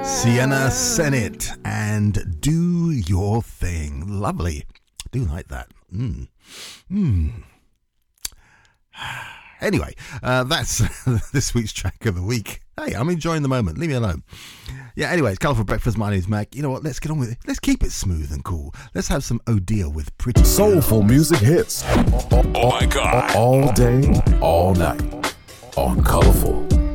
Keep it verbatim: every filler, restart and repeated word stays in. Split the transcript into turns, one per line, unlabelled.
Sienna Senate and Do Your Thing. Lovely. I do like that. Mm. Mm. Anyway, uh, that's this week's track of the week. Hey, I'm enjoying the moment. Leave me alone. Yeah, anyway, it's Colourful Breakfast. My name's Mac. You know what? Let's get on with it. Let's keep it smooth and cool. Let's have some Odeal with Pretty
Soulful music hits.
Oh my God.
All day, all night on Colourful.